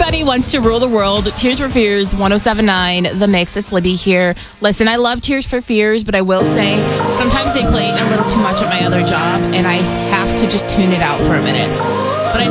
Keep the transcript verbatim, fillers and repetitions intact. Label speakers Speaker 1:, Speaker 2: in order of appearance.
Speaker 1: Everybody wants to rule the world. Tears for Fears, one oh seven point nine, The Mix. It's Libby here. Listen, I love Tears for Fears, but I will say sometimes they play a little too much at my other job, and I have to just tune it out for a minute.